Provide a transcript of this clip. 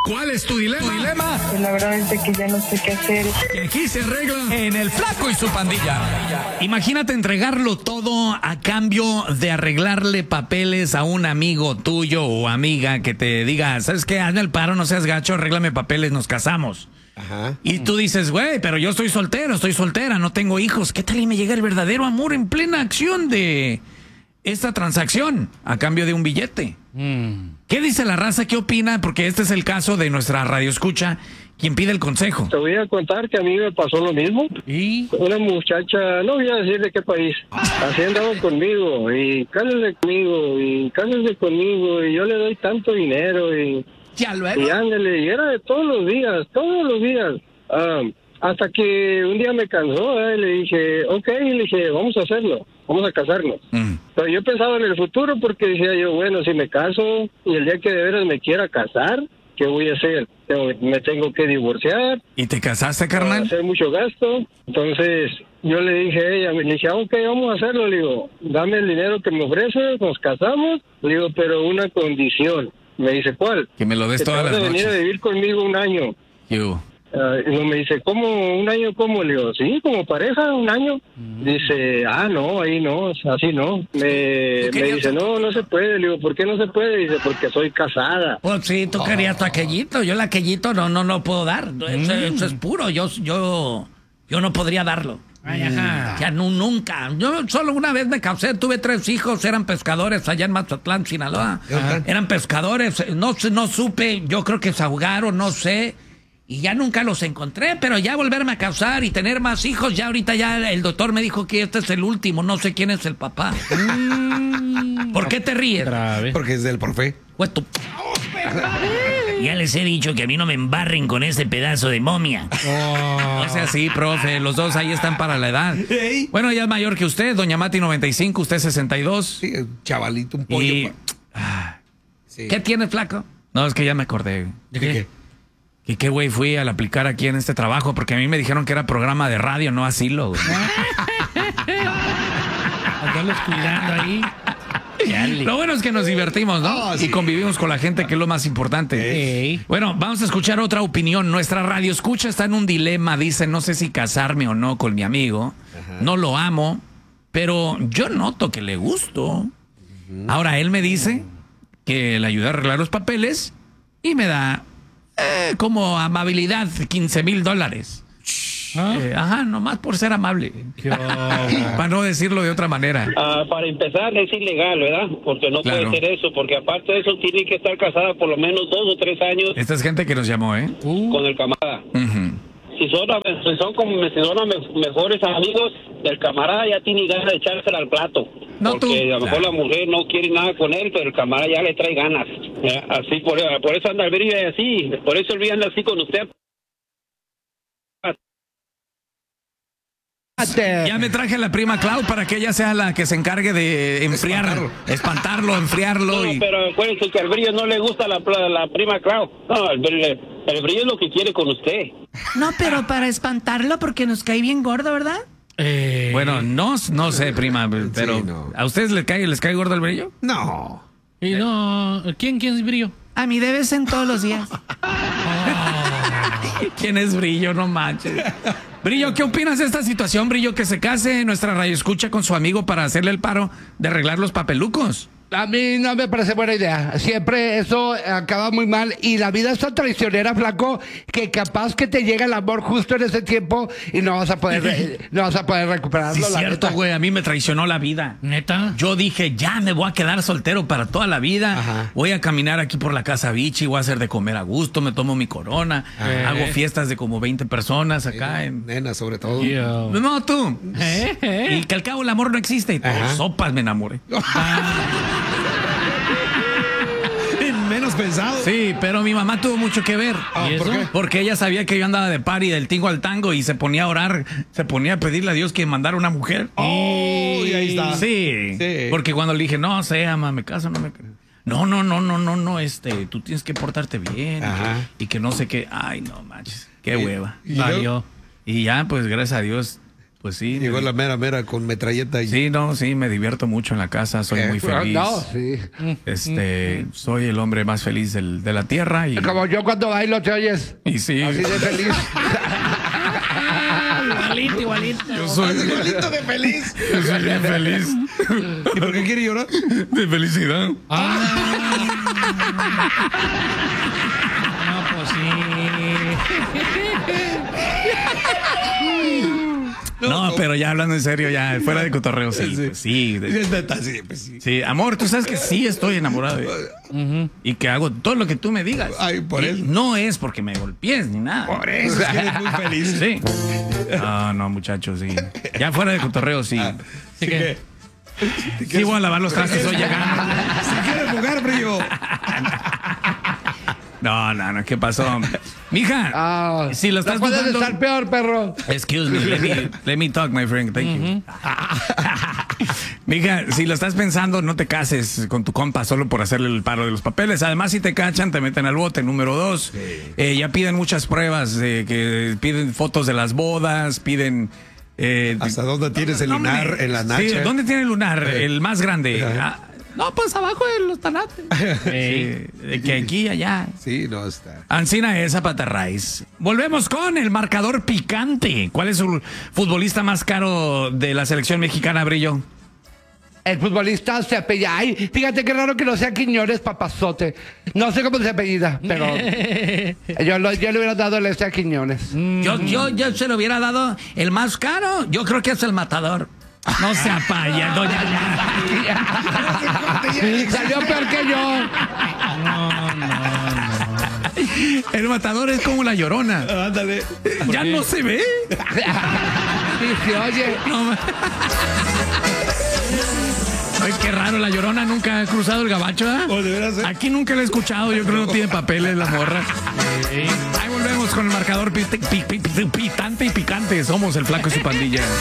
¿Cuál es tu dilema? Pues la verdad es que ya no sé qué hacer. Que aquí se arregla En El Flaco y su pandilla. Imagínate entregarlo todo a cambio de arreglarle papeles a un amigo tuyo o amiga que te diga, ¿sabes qué? Hazme el paro, no seas gacho, arréglame papeles, nos casamos. Ajá. Y tú dices, güey, pero yo estoy soltera, no tengo hijos. ¿Qué tal y me llega el verdadero amor en plena acción de esta transacción a cambio de un billete? ¿Qué dice la raza? ¿Qué opina? Porque este es el caso de nuestra radioescucha, quien pide el consejo. Te voy a contar que a mí me pasó lo mismo. ¿Y? Una muchacha, no voy a decir de qué país, así andaba conmigo y cásese conmigo y yo le doy tanto dinero y ándale, y era de todos los días. Hasta que un día me cansó, le dije, vamos a hacerlo, vamos a casarnos. Pero yo pensaba en el futuro porque decía yo, bueno, si me caso y el día que de veras me quiera casar, ¿qué voy a hacer? Me tengo que divorciar. ¿Y te casaste, carnal? Hacer mucho gasto. Entonces yo le dije a ella, vamos a hacerlo. Le digo, dame el dinero que me ofreces, nos casamos. Le digo, pero una condición. Me dice, ¿cuál? Que me lo des Que todas te vas las a venir a noches. vivir conmigo un año. Y me dice, ¿cómo un año? ¿Cómo? Le digo, sí, como pareja, un año. Dice, no, ahí no, así no. Me dice, no se puede. Le digo, ¿por qué no se puede? Dice, porque soy casada. Pues sí, tú querías tu aquellito. Yo el aquellito no puedo dar. Eso es puro. Yo no podría darlo. Ay, ajá. Ya nunca. Yo solo una vez me casé, tuve 3 hijos, eran pescadores allá en Mazatlán, Sinaloa. Eran pescadores, no supe, yo creo que se ahogaron, no sé. Y ya nunca los encontré, pero ya volverme a casar y tener más hijos, ya ahorita ya el doctor me dijo que este es el último, no sé quién es el papá. ¿Por qué te ríes? Porque es del profe. Pues tú. Ya les he dicho que a mí no me embarren con ese pedazo de momia. O sea, sí, profe, los dos ahí están para la edad. Bueno, ella es mayor que usted, doña Mati 95, usted 62. Sí, chavalito, un pollo. Y... Sí. ¿Qué tiene, flaco? No, es que ya me acordé. ¿De qué? ¿Y qué güey fui al aplicar aquí en este trabajo? Porque a mí me dijeron que era programa de radio, no asilo, güey. Andarlos cuidando ahí. Lo bueno es que nos divertimos, ¿no? Sí. Y convivimos con la gente, que es lo más importante. Bueno, vamos a escuchar otra opinión. Nuestra radio escucha está en un dilema. Dice, no sé si casarme o no con mi amigo. No lo amo, pero yo noto que le gusto. Ahora, él me dice que le ayuda a arreglar los papeles y me da como amabilidad $15,000. Nomás por ser amable. Para no decirlo de otra manera. Para empezar, es ilegal, ¿verdad? Porque no Claro. puede ser eso, porque aparte de eso, tiene que estar casada por lo menos 2 o 3 años Esta es gente que nos llamó, ¿eh? con el camarada. Si son mejores amigos, el camarada ya tiene ganas de echársela al plato. No, porque tú. a lo mejor la mujer no quiere nada con él, pero el camarada ya le trae ganas. Así, por eso anda el brillo así, por eso el brillo anda así con usted. Ya me traje a la prima Clau para que ella sea la que se encargue de espantarlo, enfriarlo. No, pero acuérdense que al brillo no le gusta la prima Clau. No, el brillo es lo que quiere con usted. No, pero para espantarlo porque nos cae bien gordo, ¿verdad? Bueno, no sé, prima, pero Sí, no. ¿a ustedes les cae gordo el brillo? No. Y no, ¿quién es Brillo? A mí de vez en todos los días. ¿Quién es Brillo? No manches. Brillo, ¿qué opinas de esta situación, Brillo? Que se case nuestra radio escucha con su amigo para hacerle el paro de arreglar los papelucos. A mí no me parece buena idea. Siempre eso acaba muy mal. Y la vida es tan traicionera, flaco, que capaz que te llega el amor justo en ese tiempo y no vas a poder recuperarlo. Sí, la cierto, neta. güey. A mí me traicionó la vida. ¿Neta? Yo dije, ya me voy a quedar soltero para toda la vida. Ajá. Voy a caminar aquí por la Casa Vichy, voy a hacer de comer a gusto, me tomo mi corona, hago fiestas de como 20 personas acá. Nena, sobre todo. No, tú. Y que al cabo el amor no existe. Y por sopas me enamoré. Menos pensado. Sí, pero mi mamá tuvo mucho que ver. ¿Y ¿por eso? qué? Porque ella sabía que yo andaba de party del tingo al tango y se ponía a orar, se ponía a pedirle a Dios que mandara una mujer. Y ahí está. Sí, porque cuando le dije, no sé, ama, me caso, no me caso. No, tú tienes que portarte bien y que no sé qué. Ay, no manches, qué hueva. Valió. Y ya, pues gracias a Dios, Pues sí. Llegó la mera con metralleta y... Sí, no, sí, me divierto mucho en la casa, soy muy feliz. No, sí. Soy el hombre más feliz de la tierra. Y Como yo cuando bailo, ¿te oyes? Y sí. Así de feliz. Igualito. Yo soy igualito de feliz. Yo soy bien feliz. ¿Y por qué quiere llorar? De felicidad. No, pues sí. No, pero ya hablando en serio, ya fuera de cotorreo, sí. Pues sí, sí, amor, tú sabes que sí estoy enamorado y que hago todo lo que tú me digas. Ay, por Y eso. no es porque me golpees ni nada. Por eso es que eres muy feliz. Sí. No, muchachos, sí. Ya fuera de cotorreo, sí. Así que, Sí, voy a lavar los trastes hoy llegando. Si quieres jugar, Brillo. No, ¿qué pasó? Mija, si lo estás no puedes dudando... estar peor, perro. Excuse me, let me talk, my friend. Thank you. Mija, si lo estás pensando, no te cases con tu compa solo por hacerle el paro de los papeles. Además, si te cachan, te meten al bote. Número 2, ya piden muchas pruebas, que piden fotos de las bodas, piden... ¿Hasta dónde tienes el lunar en la nacha? Sí, ¿dónde tiene el lunar? El más grande. no, pues abajo de los tanates. Sí, de que aquí y allá. Sí, no está. Ancina es Zapatarraiz. Volvemos con el marcador picante. ¿Cuál es el futbolista más caro de la selección mexicana, Brillo? El futbolista se apellida. Ay, fíjate qué raro que no sea Quiñones, papazote. No sé cómo se apellida, pero yo le hubiera dado el a Quiñones. Yo se lo hubiera dado el más caro. Yo creo que es el Matador. No se apaya, doña. Salió peor que yo. El Matador es como la Llorona. Ándale. Ya no se ve. Sí, se oye. No, ay, qué raro, la Llorona nunca ha cruzado el gabacho, ¿eh? O de veras, Aquí nunca la he escuchado, yo creo que no tiene papeles la morra. Ahí volvemos con el marcador pitante y picante. Somos el Flaco y su pandilla.